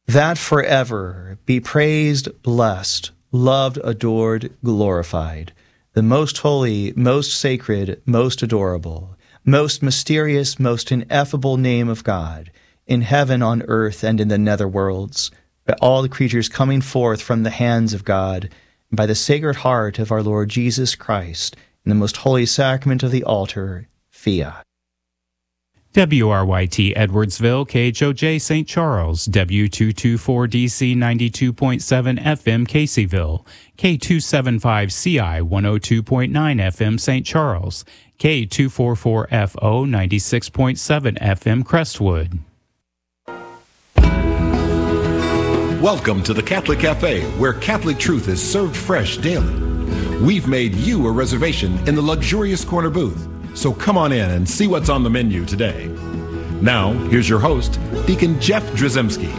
that forever be praised, blessed, loved, adored, glorified, the most holy, most sacred, most adorable, most mysterious, most ineffable name of God, in heaven, on earth, and in the netherworlds, by all the creatures coming forth from the hands of God, and by the Sacred Heart of our Lord Jesus Christ, in the most holy sacrament of the altar, fiat. WRYT Edwardsville, KHOJ St. Charles, W224DC 92.7 FM Caseyville, K275CI 102.9 FM St. Charles, K244FO 96.7 FM Crestwood. Welcome to the Catholic Cafe, where Catholic truth is served fresh daily. We've made you a reservation in the luxurious corner booth, so come on in and see what's on the menu today. Now, here's your host, Deacon Jeff Drzymski.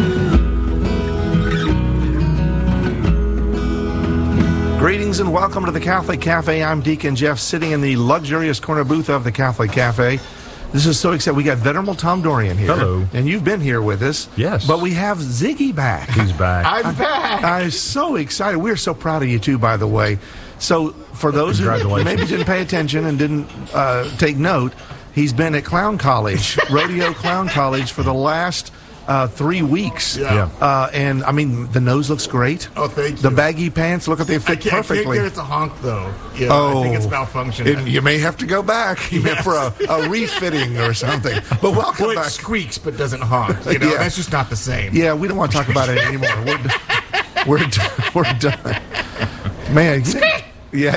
Greetings and welcome to the Catholic Cafe. I'm Deacon Jeff, sitting in the luxurious corner booth of the Catholic Cafe. This is so exciting. We got Venerable Tom Dorian here. Hello. And you've been here with us. Yes. But we have Ziggy back. He's back. I'm back. I'm so excited. We're so proud of you, too, by the way. So, for those who maybe didn't pay attention and didn't take note, he's been at Clown College, Rodeo Clown College, for the last 3 weeks. Yeah. And, I mean, the nose looks great. Oh, thank you. The baggy pants, look at they fit perfectly. I can't get it to honk, though. Yeah, I think it's malfunctioning. You may have to go back for a refitting or something. But welcome back. It squeaks but doesn't honk. You know, that's just not the same. Yeah, we don't want to talk about it anymore. We're done. Man, you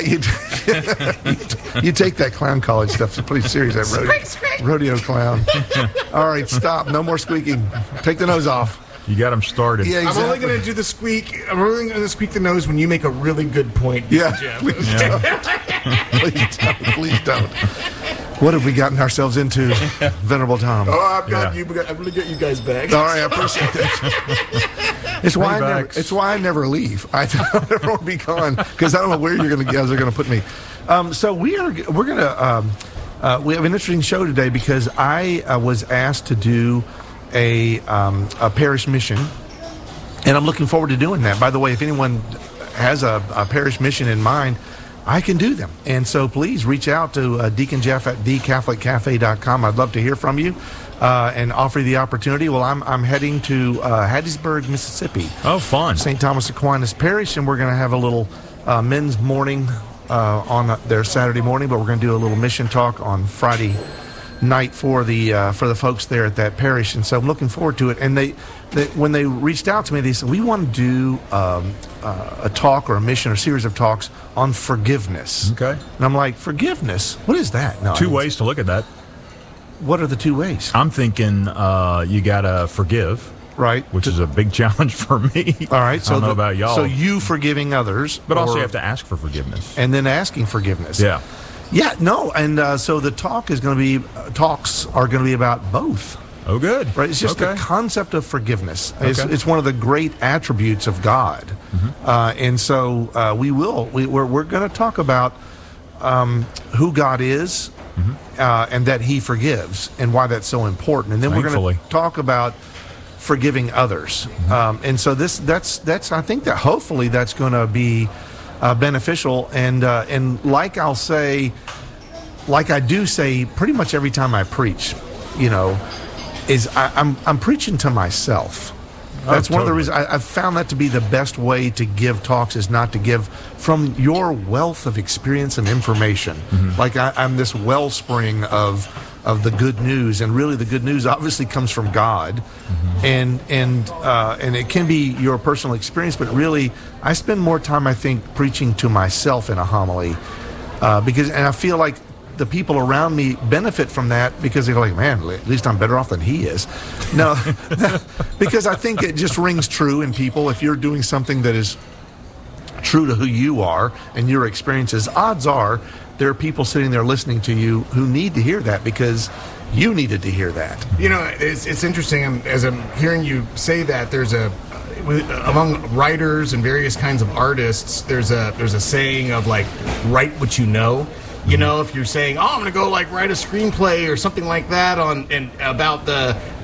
take that clown college stuff pretty serious. That rodeo clown. All right, stop. No more squeaking. Take the nose off. You got him started. Yeah, exactly. I'm only going to do the squeak. I'm only going to squeak the nose when you make a really good point. Yeah, Jeff. Please don't. What have we gotten ourselves into, Venerable Tom? Oh, I've got you. I'm going to get you guys back. All right, I appreciate that. It's why I never leave. I never want to be gone because I don't know where you guys are going to put me. So we have an interesting show today because I was asked to do a parish mission, and I'm looking forward to doing that. By the way, if anyone has a parish mission in mind, I can do them. And so please reach out to Deacon Jeff at thecatholiccafe.com. I'd love to hear from you and offer you the opportunity. Well, I'm heading to Hattiesburg, Mississippi. Oh, fun. St. Thomas Aquinas Parish, and we're going to have a little men's morning on their Saturday morning, but we're going to do a little mission talk on Friday night for the folks there at that parish. And so I'm looking forward to it. And they when they reached out to me, they said, we want to do a talk or a mission or series of talks on forgiveness. Okay. And I'm like, forgiveness? What is that? No, Two ways to look at that. What are the two ways? I'm thinking you got to forgive. Right. Which is a big challenge for me. All right. So I don't know about y'all. So you forgiving others. But also you have to ask for forgiveness. And then asking forgiveness. Yeah. Yeah, no. And so the talks are going to be about both. Oh, good. Right. It's just the concept of forgiveness. Okay. It's one of the great attributes of God. Mm-hmm. And so we're going to talk about who God is, mm-hmm. And that He forgives, and why that's so important. And then we're going to talk about forgiving others. Mm-hmm. And so that's I think that hopefully that's going to be beneficial. And like I do say pretty much every time I preach, is I'm preaching to myself. That's one of the reasons I've found that to be the best way to give talks, is not to give from your wealth of experience and information. Mm-hmm. Like I'm this wellspring of the good news, and really the good news obviously comes from God. Mm-hmm. And it can be your personal experience, but really I spend more time, I think, preaching to myself in a homily, because I feel like the people around me benefit from that, because they're like, man, at least I'm better off than he is. No, because I think it just rings true in people. If you're doing something that is true to who you are and your experiences, odds are there are people sitting there listening to you who need to hear that, because you needed to hear that. It's interesting. As I'm hearing you say that, there's among writers and various kinds of artists, there's a saying of like, write what you know. If you're saying, I'm going to go write a screenplay or something like that about the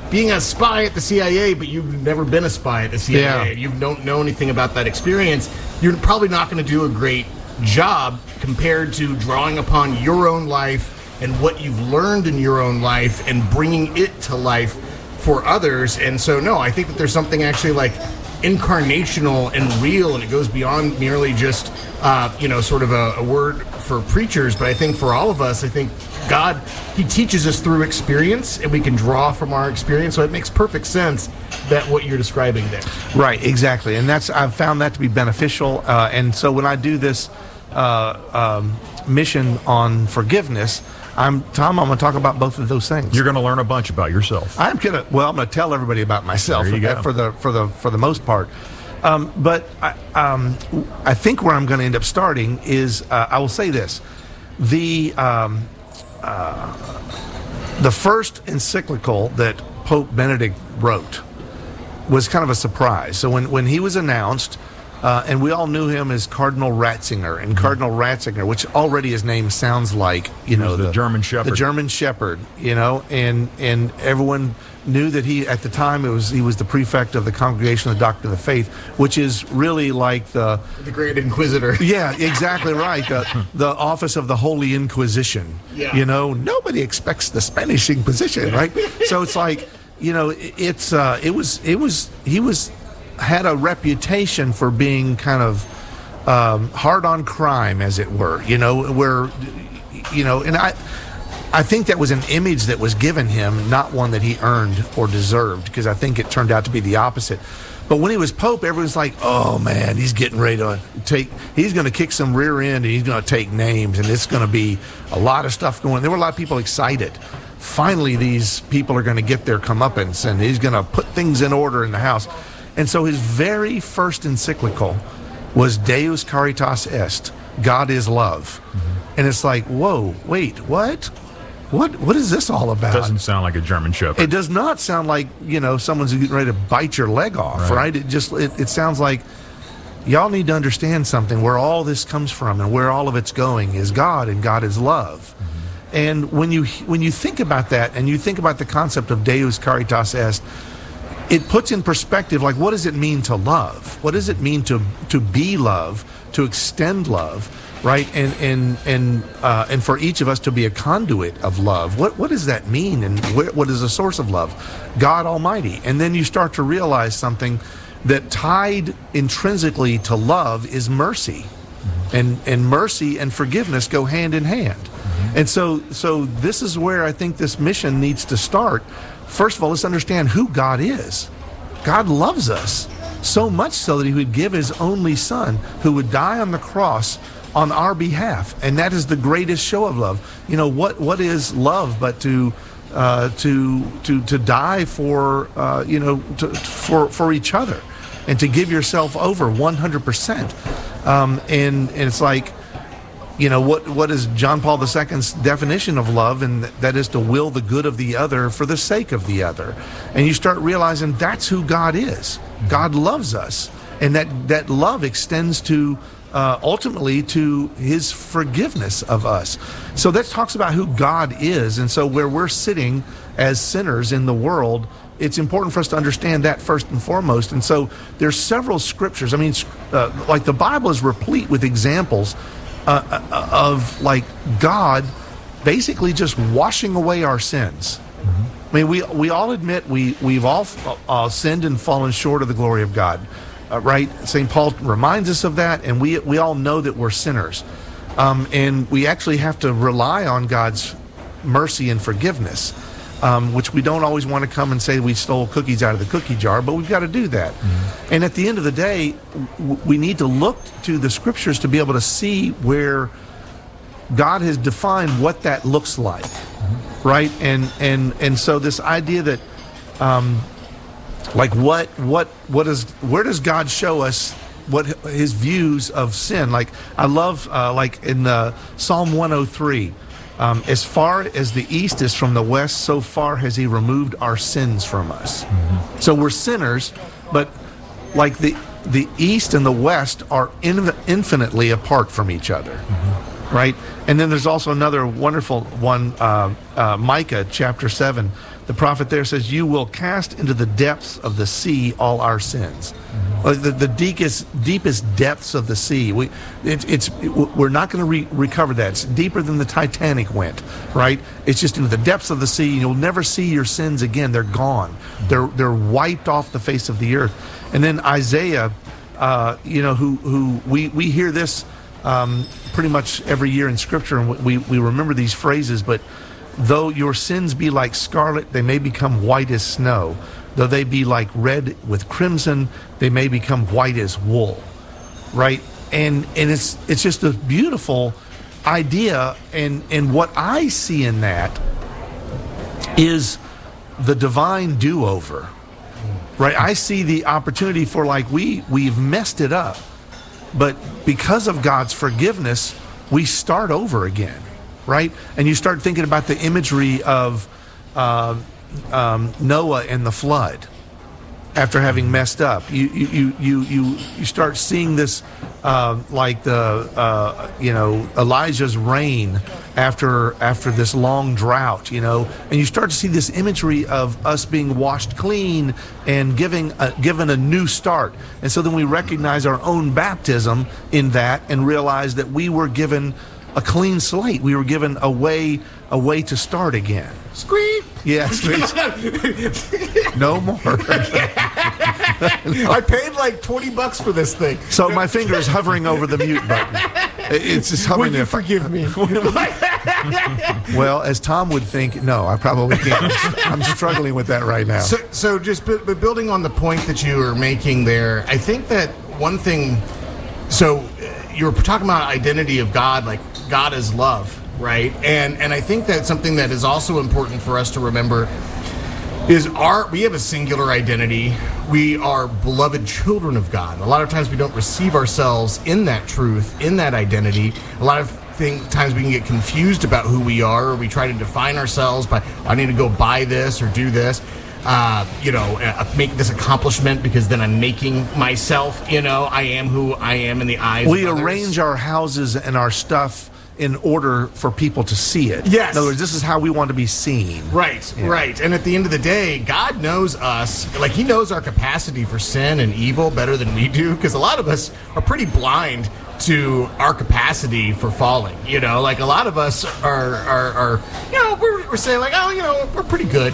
being a spy at the CIA, but you've never been a spy at the CIA, Yeah. you don't know anything about that experience, you're probably not going to do a great job compared to drawing upon your own life and what you've learned in your own life and bringing it to life for others. And so, no, I think that there's something actually like incarnational and real, and it goes beyond merely just, sort of a word for preachers. But I think for all of us, I think God, he teaches us through experience, and we can draw from our experience. So it makes perfect sense that what you're describing there. Right, exactly. And I've found that to be beneficial. And so when I do this mission on forgiveness, I'm going to talk about both of those things. You're going to learn a bunch about yourself. I'm going to tell everybody about myself There you go. for the most part. But I think where I'm going to end up starting is I will say this: the first encyclical that Pope Benedict wrote was kind of a surprise. So when he was announced, and we all knew him as Cardinal Ratzinger, and Cardinal Ratzinger, which already his name sounds like, the German Shepherd. The German Shepherd, and everyone knew that at the time he was the prefect of the Congregation of the Doctrine of the Faith, which is really like the Great Inquisitor. Yeah, exactly right. The office of the Holy Inquisition. Yeah. Nobody expects the Spanish Inquisition, right? So it's like, he had a reputation for being kind of hard on crime, as it were. And I think that was an image that was given him, not one that he earned or deserved, because I think it turned out to be the opposite. But when he was Pope, everyone's like, oh man, he's getting ready to he's going to kick some rear end, and he's going to take names, and it's going to be a lot of stuff going. There were a lot of people excited. Finally, these people are going to get their comeuppance, and he's going to put things in order in the house. And so his very first encyclical was Deus Caritas Est, God is Love. Mm-hmm. And it's like, whoa, wait, what? What is this all about? Doesn't sound like a German Shepherd. It does not sound like, someone's getting ready to bite your leg off, right? It sounds like y'all need to understand something, where all this comes from and where all of it's going is God, and God is love. Mm-hmm. And when you think about that, and you think about the concept of Deus Caritas Est, it puts in perspective, like, what does it mean to love? What does it mean to be love, to extend love, right? And for each of us to be a conduit of love. What does that mean? And what is the source of love? God Almighty. And then you start to realize something, that tied intrinsically to love is mercy. Mm-hmm. And mercy and forgiveness go hand in hand. Mm-hmm. And so this is where I think this mission needs to start. First of all, let's understand who God is. God loves us so much so that he would give his only son, who would die on the cross on our behalf. And that is the greatest show of love. What is love but to die for for each other, and to give yourself over 100%. And it's like, what is John Paul II's definition of love? And that is to will the good of the other for the sake of the other. And you start realizing that's who God is. God loves us. And that love extends to ultimately to his forgiveness of us. So that talks about who God is. And so where we're sitting as sinners in the world, it's important for us to understand that first and foremost. And so there's several scriptures. I mean, like the Bible is replete with examples of like God basically just washing away our sins. Mm-hmm. I mean, we all admit we've all sinned and fallen short of the glory of God, right? St. Paul reminds us of that, and we all know that we're sinners, and we actually have to rely on God's mercy and forgiveness, which we don't always want to come and say we stole cookies out of the cookie jar, but we've got to do that. Mm-hmm. And at the end of the day, we need to look to the scriptures to be able to see where God has defined what that looks like, mm-hmm. right? And so this idea that, like, where does God show us what his views of sin? Like, I love, like in Psalm 103. As far as the east is from the west, so far has he removed our sins from us. Mm-hmm. So we're sinners, but like the east and the west are infinitely apart from each other. Mm-hmm. right? And then there's also another wonderful one, Micah chapter 7. The prophet there says, you will cast into the depths of the sea all our sins. The deepest depths of the sea. We're not going to recover that. It's deeper than the Titanic went, right? It's just into the depths of the sea. You'll never see your sins again. They're gone. They're wiped off the face of the earth. And then Isaiah, who we hear this pretty much every year in Scripture, and we remember these phrases, but though your sins be like scarlet, they may become white as snow. Though they be like red with crimson, they may become white as wool. Right? And it's just a beautiful idea. And what I see in that is the divine do-over. Right? I see the opportunity for, like, we've messed it up. But because of God's forgiveness, we start over again. Right? And you start thinking about the imagery of Noah and the flood after having messed up. You start seeing this like the Elijah's rain after this long drought, and you start to see this imagery of us being washed clean and given a new start. And so then we recognize our own baptism in that and realize that we were given a clean slate. We were given a way to start again. Squeak! Yeah, squeak. No more. I paid like $20 for this thing. So my finger is hovering over the mute button. It's just hovering there. Forgive me. Well, as Tom would think, no, I probably can't. I'm struggling with that right now. So just but building on the point that you were making there, I think that one thing. So you were talking about identity of God, like God is love, right? And I think that's something that is also important for us to remember is we have a singular identity. We are beloved children of God. A lot of times we don't receive ourselves in that truth, in that identity. A lot of times we can get confused about who we are, or we try to define ourselves by, I need to go buy this or do this. Make this accomplishment because then I'm making myself, I am who I am in the eyes of others. We arrange our houses and our stuff in order for people to see it. Yes. In other words, this is how we want to be seen. Right, yeah. Right. And at the end of the day, God knows us. Like, He knows our capacity for sin and evil better than we do, because a lot of us are pretty blind to our capacity for falling. Like, a lot of us are we're saying, like, we're pretty good.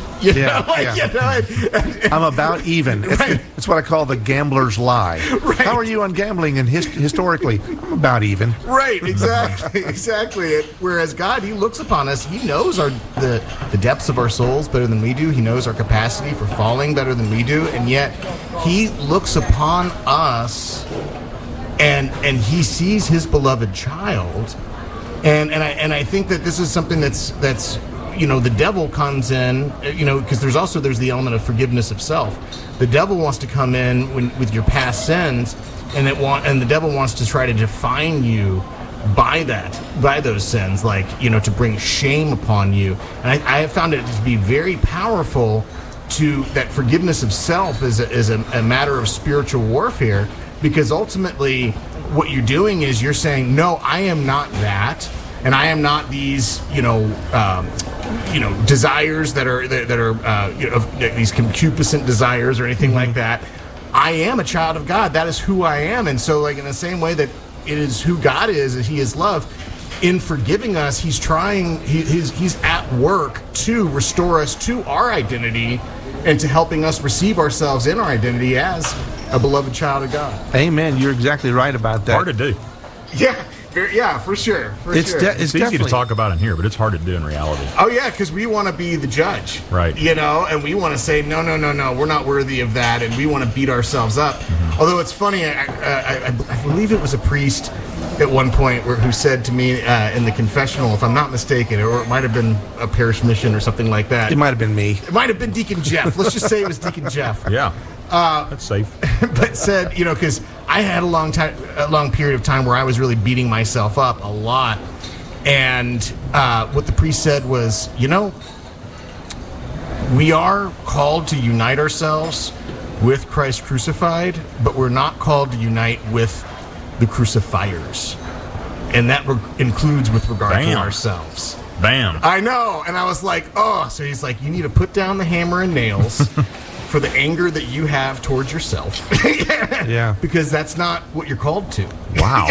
I'm about even. It's what I call the gambler's lie. Right. How are you on gambling and historically? I'm about even. Right, exactly. Whereas God, He looks upon us. He knows the depths of our souls better than we do. He knows our capacity for falling better than we do. And yet, He looks upon us and He sees His beloved child. And I think that this is something that's the devil comes in, because there's the element of forgiveness of self. The devil wants to come in with your past sins, and the devil wants to try to define you by those sins, like, to bring shame upon you. And I have found it to be very powerful that forgiveness of self is a matter of spiritual warfare, because ultimately what you're doing is you're saying, no, I am not that. And I am not these, desires that are these concupiscent desires or anything like that. I am a child of God. That is who I am. And so, like, in the same way that it is who God is, He is love. In forgiving us, He's at work to restore us to our identity and to helping us receive ourselves in our identity as a beloved child of God. Amen. You're exactly right about that. Hard to do. Yeah, for sure. It's easy to talk about in here, but it's hard to do in reality. Oh, yeah, because we want to be the judge. Right. And we want to say, no, we're not worthy of that, and we want to beat ourselves up. Mm-hmm. Although it's funny, I believe it was a priest at one point who said to me in the confessional, if I'm not mistaken, or it might have been a parish mission or something like that. It might have been me. It might have been Deacon Jeff. Let's just say it was Deacon Jeff. Yeah. That's safe. But said, because I had a long period of time where I was really beating myself up a lot. And what the priest said was, we are called to unite ourselves with Christ crucified, but we're not called to unite with the crucifiers. And that includes with regard to ourselves. Bam. I know. And I was like, oh. So he's like, you need to put down the hammer and nails for the anger that you have towards yourself. Yeah. Because that's not what you're called to. Wow.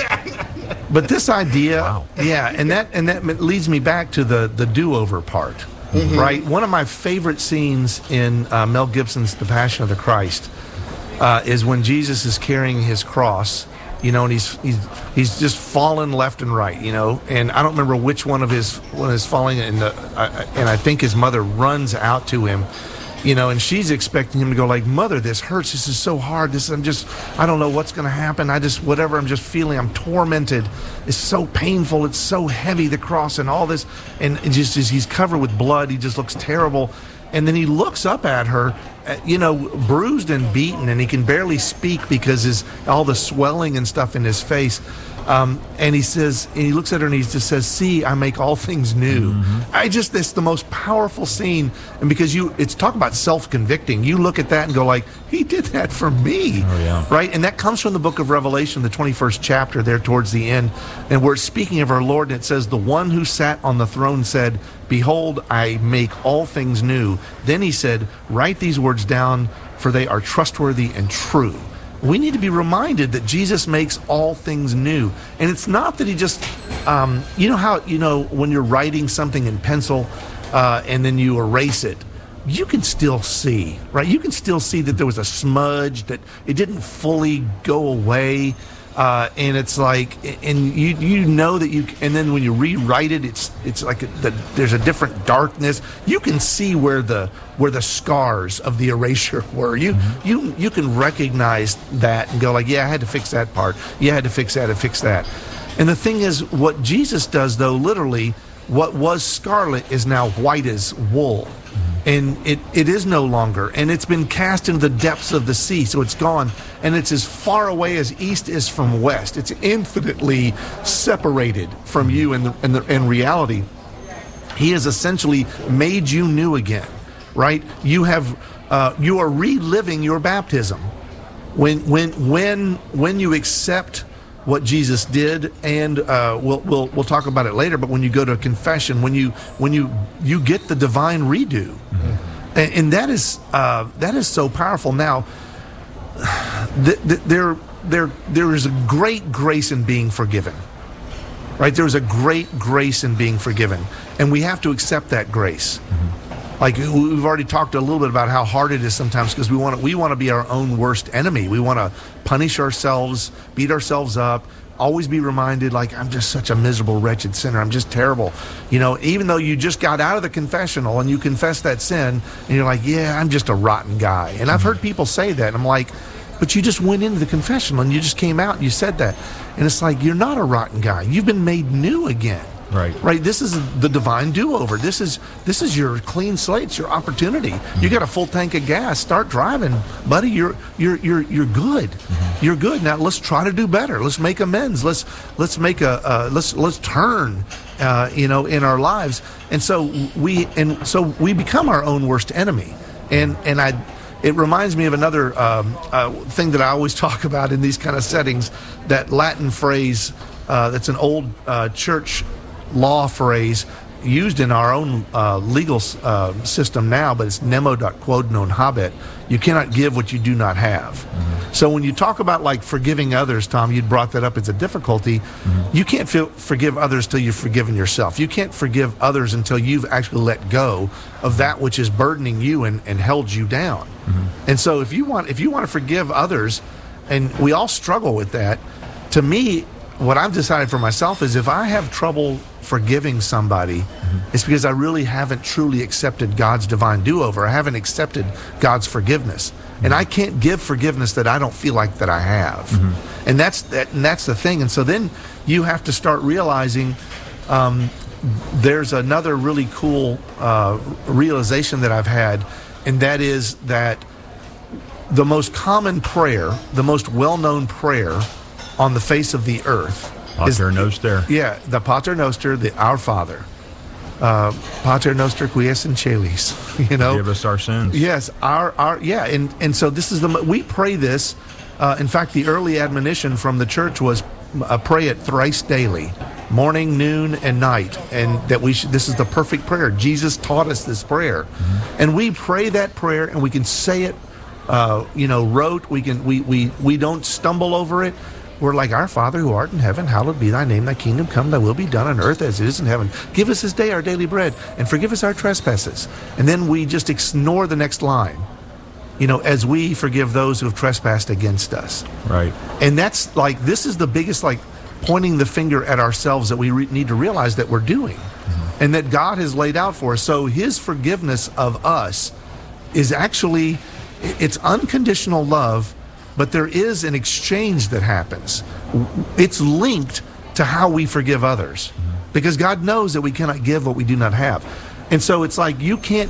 But this idea, and that leads me back to the do-over part, right? One of my favorite scenes in Mel Gibson's The Passion of the Christ is when Jesus is carrying his cross, and he's just fallen left and right, and I don't remember which one is falling, and I think his mother runs out to him. And she's expecting him to go like, Mother, this hurts. This is so hard. I don't know what's going to happen. I'm just feeling, I'm tormented. It's so painful. It's so heavy, the cross and all this. And he's covered with blood. He just looks terrible. And then he looks up at her, bruised and beaten, and he can barely speak because all the swelling and stuff in his face. And he looks at her and he just says, "See, I make all things new." It's the most powerful scene. And because it's talk about self-convicting. You look at that and go like, he did that for me. Oh, yeah. Right? And that comes from the book of Revelation, the 21st chapter there towards the end. And we're speaking of our Lord, and it says, the one who sat on the throne said, "Behold, I make all things new." Then he said, "Write these words down, for they are trustworthy and true." We need to be reminded that Jesus makes all things new. And it's not that he just, when you're writing something in pencil and then you erase it, you can still see, right? You can still see that there was a smudge, that it didn't fully go away. And it's like, and you know that and then when you rewrite it, it's like there's a different darkness. You can see where the scars of the erasure were. You can recognize that and go like, yeah, I had to fix that part. Yeah, I had to fix that and fix that. And the thing is, what Jesus does, though, literally, what was scarlet is now white as wool. And it is no longer, and it's been cast into the depths of the sea, so it's gone, and it's as far away as east is from west. It's infinitely separated from you in reality. He has essentially made you new again, right? You are reliving your baptism when you accept what Jesus did, and we'll talk about it later. But when you go to confession, when you get the divine redo, and that is so powerful. Now, there is a great grace in being forgiven, right? There is a great grace in being forgiven, and we have to accept that grace. Like we've already talked a little bit about how hard it is sometimes, because we want to be our own worst enemy. We want to punish ourselves, beat ourselves up, always be reminded like, I'm just such a miserable, wretched sinner. I'm just terrible. Even though you just got out of the confessional and you confess that sin, and you're like, yeah, I'm just a rotten guy. And I've heard people say that, and I'm like, but you just went into the confessional and you just came out and you said that. And it's like, you're not a rotten guy. You've been made new again. Right. This is the divine do-over. This is your clean slate. It's your opportunity. You got a full tank of gas. Start driving, buddy. You're good. You're good. Now let's try to do better. Let's make amends. Let's make let's turn. In our lives. And so we become our own worst enemy. It reminds me of another thing that I always talk about in these kind of settings. That Latin phrase that's an old church law phrase used in our own legal system now, but it's nemo dat quod non habet. You cannot give what you do not have. So when you talk about like forgiving others, Tom, you'd brought that up as a difficulty. You can't forgive others till you've forgiven yourself. You can't forgive others until you've actually let go of that which is burdening you and held you down. And so if you want to forgive others, and we all struggle with that, to me, what I've decided for myself is if I have trouble forgiving somebody, it's because I really haven't truly accepted God's divine do-over. I haven't accepted God's forgiveness. And I can't give forgiveness that I don't feel like that I have. And that's the thing. And so then you have to start realizing there's another really cool realization that I've had, and that is that the most common prayer, the most well-known prayer on the face of the earth Pater Noster. Yeah, the Pater Noster, the Our Father. Pater Noster qui es in celis. Forgive us our sins. Yes, and so this is we pray this. In fact, the early admonition from the church was pray it thrice daily, morning, noon, and night, and that this is the perfect prayer. Jesus taught us this prayer, and we pray that prayer, and we can say it, rote. We don't stumble over it. We're like, our Father who art in heaven, hallowed be thy name, thy kingdom come, thy will be done on earth as it is in heaven. Give us this day our daily bread, and forgive us our trespasses. And then we just ignore the next line, as we forgive those who have trespassed against us. Right. And that's like, this is the biggest, pointing the finger at ourselves that we need to realize that we're doing, and that God has laid out for us. So his forgiveness of us is actually, it's unconditional love, but there is an exchange that happens. It's linked to how we forgive others, because God knows that we cannot give what we do not have. And so it's like you can't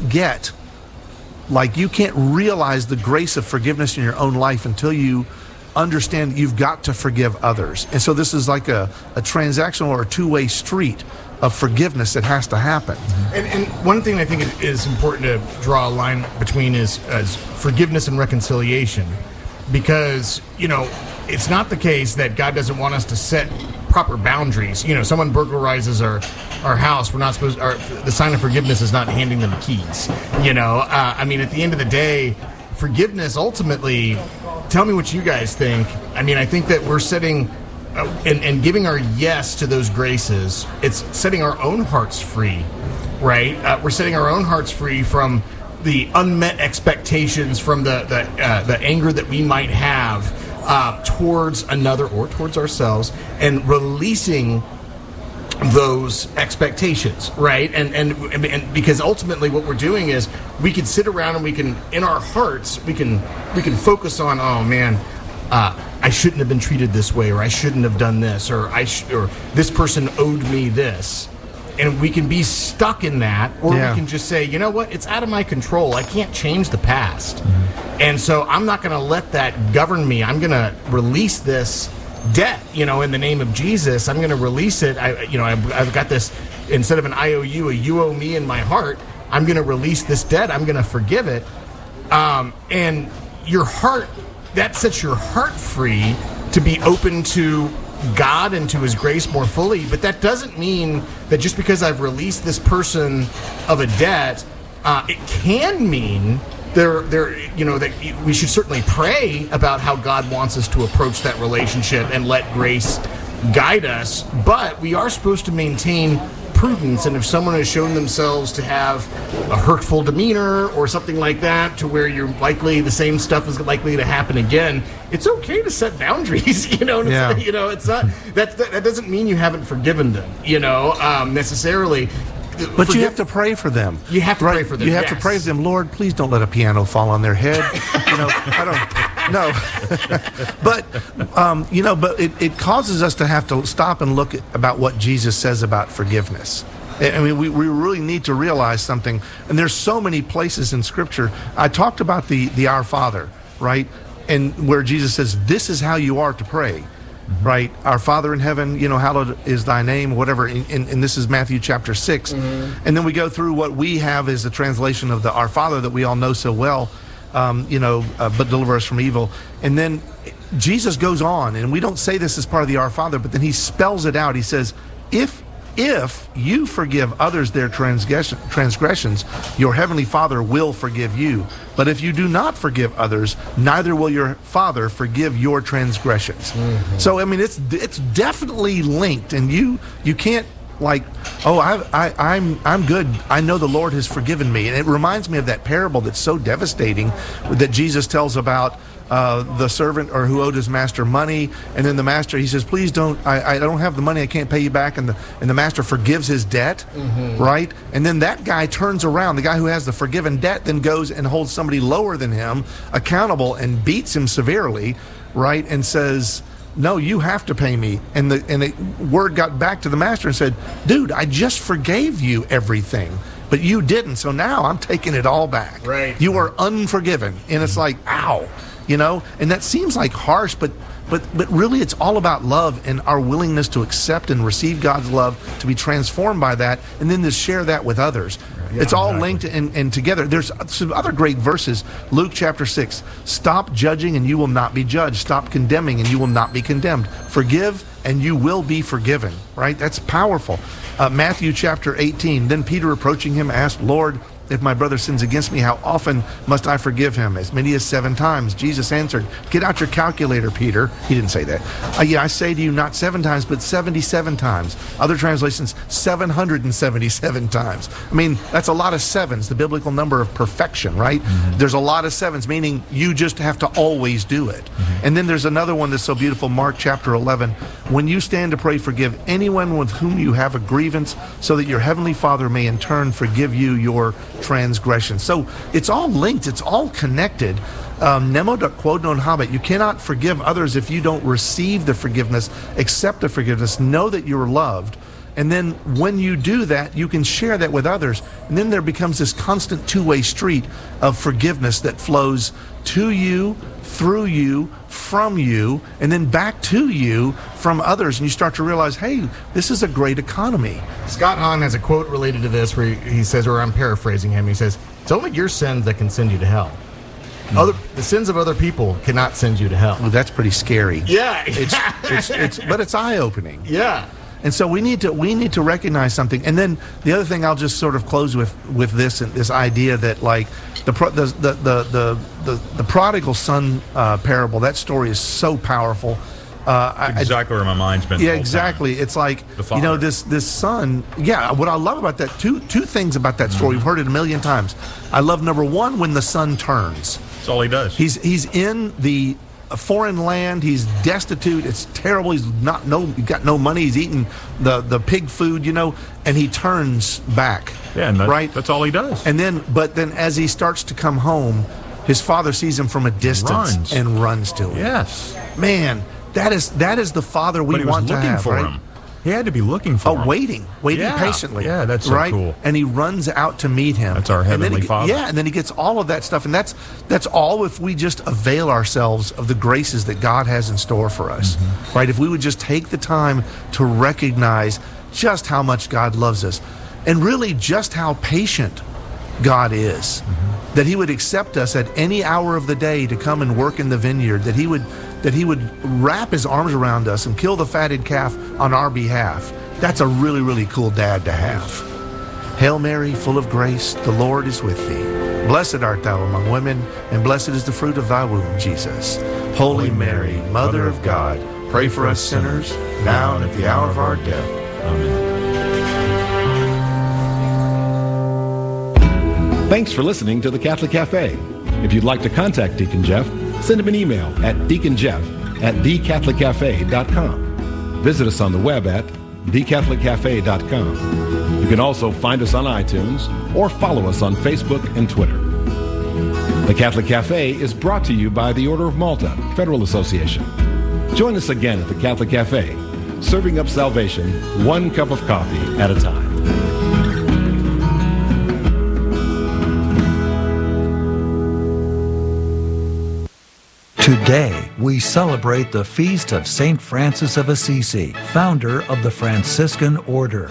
realize the grace of forgiveness in your own life until you understand that you've got to forgive others. And so this is like a transactional or a two-way street of forgiveness that has to happen. And one thing I think is important to draw a line between is forgiveness and reconciliation. Because, it's not the case that God doesn't want us to set proper boundaries. Someone burglarizes our house, we're not supposed. The sign of forgiveness is not handing them the keys. At the end of the day, forgiveness ultimately. Tell me what you guys think. I think that we're setting and giving our yes to those graces. It's setting our own hearts free, right? We're setting our own hearts free from the unmet expectations, from the anger that we might have towards another or towards ourselves, and releasing those expectations, right? And because ultimately what we're doing is we can sit around and we can, in our hearts, we can focus on, oh man, I shouldn't have been treated this way, or I shouldn't have done this, or or this person owed me this. And we can be stuck in that, or we can just say, you know what, it's out of my control. I can't change the past. And so I'm not going to let that govern me. I'm going to release this debt, in the name of Jesus. I'm going to release it. I've got this, instead of an IOU, a you owe me in my heart. I'm going to release this debt. I'm going to forgive it. And your heart, that sets your heart free to be open to God and to his grace more fully. But that doesn't mean that just because I've released this person of a debt, it can mean that we should certainly pray about how God wants us to approach that relationship and let grace guide us. But we are supposed to maintain prudence, and if someone has shown themselves to have a hurtful demeanor or something like that, to where the same stuff is likely to happen again, it's okay to set boundaries. It's not that doesn't mean you haven't forgiven them, necessarily. But you have to pray for them. You have to pray for them. You have to pray for them. Lord, please don't let a piano fall on their head. I don't know. But it causes us to have to stop and look about what Jesus says about forgiveness. We really need to realize something. And there's so many places in Scripture. I talked about the Our Father, right? And where Jesus says, this is how you are to pray. Right, our Father in heaven, hallowed is thy name, whatever. And this is Matthew chapter 6. And then we go through what we have as a translation of the Our Father that we all know so well, but deliver us from evil. And then Jesus goes on, and we don't say this as part of the Our Father, but then he spells it out. He says, if you forgive others their transgressions, your heavenly Father will forgive you. But if you do not forgive others, neither will your Father forgive your transgressions. So it's definitely linked, and you can't I'm good. I know the Lord has forgiven me. And it reminds me of that parable that's so devastating that Jesus tells about the servant or who owed his master money, and then the master, he says, please don't, I don't have the money, I can't pay you back, and the master forgives his debt, right? And then that guy turns around, the guy who has the forgiven debt then goes and holds somebody lower than him accountable and beats him severely, right? And says, no, you have to pay me. And the word got back to the master and said, dude, I just forgave you everything, but you didn't, so now I'm taking it all back. Right. You are unforgiven. And it's like, ow. And that seems like harsh, but really it's all about love and our willingness to accept and receive God's love, to be transformed by that, and then to share that with others. Yeah, it's all linked and together. There's some other great verses. Luke chapter 6, stop judging and you will not be judged. Stop condemning and you will not be condemned. Forgive and you will be forgiven, right? That's powerful. Matthew chapter 18, then Peter approaching him asked, Lord, if my brother sins against me, how often must I forgive him? As many as 7 times. Jesus answered, get out your calculator, Peter. He didn't say that. Yeah, I say to you, not 7 times, but 77 times. Other translations, 777 times. I mean, that's a lot of sevens, the biblical number of perfection, right? Mm-hmm. There's a lot of sevens, meaning you just have to always do it. Mm-hmm. And then there's another one that's so beautiful, Mark chapter 11. When you stand to pray, forgive anyone with whom you have a grievance, so that your heavenly Father may in turn forgive you your transgression. So it's all linked. It's all connected. Nemo quod non habet. You cannot forgive others if you don't receive the forgiveness, accept the forgiveness, know that you're loved. And then when you do that, you can share that with others. And then there becomes this constant two-way street of forgiveness that flows to you, through you, from you, and then back to you from others. And you start to realize, hey, this is a great economy. Scott Hahn has a quote related to this where he says, or I'm paraphrasing him, he says, it's only your sins that can send you to hell. The sins of other people cannot send you to hell. Well, that's pretty scary. Yeah. But it's eye-opening. Yeah. And so we need to recognize something. And then the other thing, I'll just sort of close with this idea that, like, the prodigal son parable, that story is so powerful. Exactly where my mind's been. Yeah, exactly. Time. It's like, you know, this son. Yeah, what I love about that, two things about that story. We've heard it a million times. I love, number one, when the son turns. That's all he does. He's in the foreign land. He's destitute. It's terrible. He's got no money. He's eating the pig food, you know, and he turns back. Yeah, and right. That's all he does. And then as he starts to come home, his father sees him from a distance and runs to him. Yes, man, that is the father we want to have. For him. He had to be looking for him. Waiting patiently. Yeah, that's so right? cool. And he runs out to meet him. That's our Heavenly Father. Yeah, and then he gets all of that stuff. And that's all if we just avail ourselves of the graces that God has in store for us. Mm-hmm. Right? If we would just take the time to recognize just how much God loves us and really just how patient God is. Mm-hmm. That he would accept us at any hour of the day to come and work in the vineyard, that he would wrap his arms around us and kill the fatted calf on our behalf. That's a really, really cool dad to have. Hail Mary, full of grace, the Lord is with thee. Blessed art thou among women, and blessed is the fruit of thy womb, Jesus. Holy Mary, Mother of God, pray for us sinners, now and at the hour of our death. Amen. Thanks for listening to the Catholic Cafe. If you'd like to contact Deacon Jeff, send him an email at deaconjeff@thecatholiccafe.com. Visit us on the web at thecatholiccafe.com. You can also find us on iTunes or follow us on Facebook and Twitter. The Catholic Cafe is brought to you by the Order of Malta Federal Association. Join us again at the Catholic Cafe, serving up salvation one cup of coffee at a time. Today, we celebrate the feast of St. Francis of Assisi, founder of the Franciscan Order.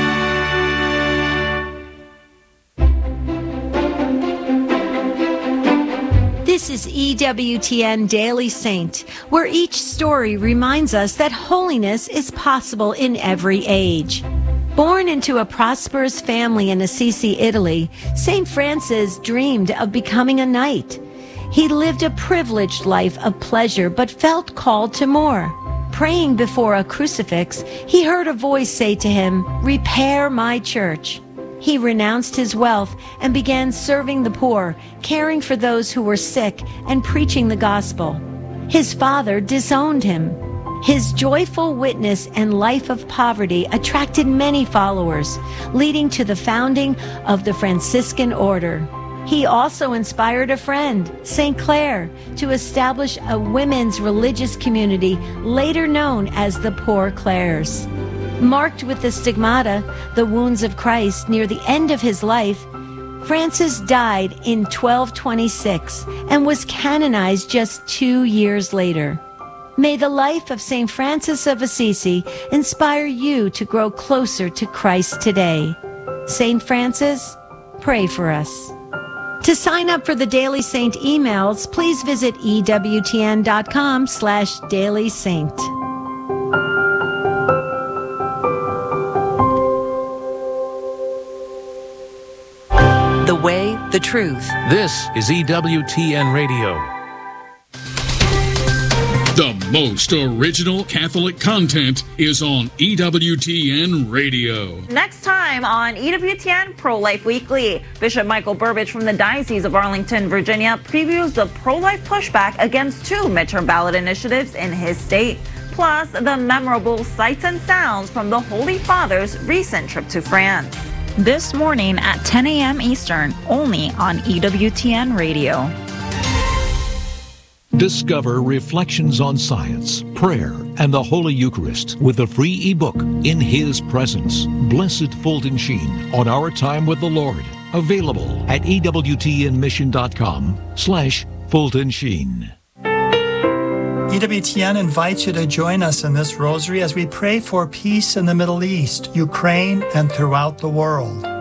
This is EWTN Daily Saint, where each story reminds us that holiness is possible in every age. Born into a prosperous family in Assisi, Italy, St. Francis dreamed of becoming a knight. He lived a privileged life of pleasure, but felt called to more. Praying before a crucifix, he heard a voice say to him, "Repair my church." He renounced his wealth and began serving the poor, caring for those who were sick, and preaching the gospel. His father disowned him. His joyful witness and life of poverty attracted many followers, leading to the founding of the Franciscan Order. He also inspired a friend, St. Clare, to establish a women's religious community later known as the Poor Clares. Marked with the stigmata, the wounds of Christ, near the end of his life, Francis died in 1226 and was canonized just 2 years later. May the life of St. Francis of Assisi inspire you to grow closer to Christ today. St. Francis, pray for us. To sign up for the Daily Saint emails, please visit EWTN.com/Daily Saint. the truth. This is EWTN Radio. The most original Catholic content is on EWTN Radio. Next time on EWTN Pro-Life Weekly, Bishop Michael Burbidge from the Diocese of Arlington, Virginia, previews the pro-life pushback against 2 midterm ballot initiatives in his state, plus the memorable sights and sounds from the Holy Father's recent trip to France. This morning at 10 a.m. Eastern, only on EWTN Radio. Discover Reflections on Science, Prayer, and the Holy Eucharist with a free ebook, In His Presence, Blessed Fulton Sheen on Our Time with the Lord. Available at EWTNmission.com/Fulton Sheen. EWTN invites you to join us in this rosary as we pray for peace in the Middle East, Ukraine, and throughout the world.